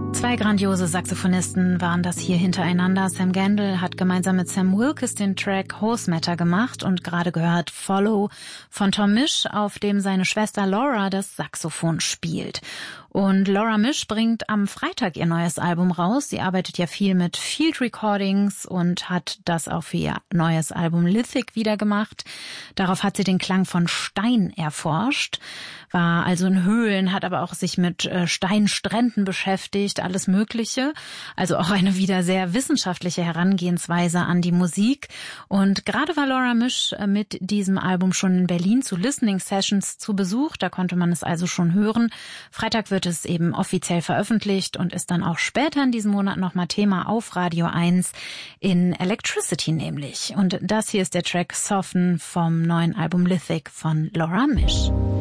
Zwei grandiose Saxophonisten waren das hier hintereinander. Sam Gendel hat gemeinsam mit Sam Wilkes den Track Horse Matter gemacht und gerade gehört Follow von Tom Misch, auf dem seine Schwester Laura das Saxophon spielt. Und Laura Misch bringt am Freitag ihr neues Album raus. Sie arbeitet ja viel mit Field Recordings und hat das auch für ihr neues Album Lithic wieder gemacht. Darauf hat sie den Klang von Stein erforscht, war also in Höhlen, hat aber auch sich mit Steinstränden beschäftigt, alles Mögliche. Also auch eine wieder sehr wissenschaftliche Herangehensweise an die Musik. Und gerade war Laura Misch mit diesem Album schon in Berlin zu Listening Sessions zu Besuch. Da konnte man es also schon hören. Freitag wird es eben offiziell veröffentlicht und ist dann auch später in diesem Monat nochmal Thema auf Radio 1 in Electricity nämlich. Und das hier ist der Track Soften vom neuen Album Lithic von Laura Misch.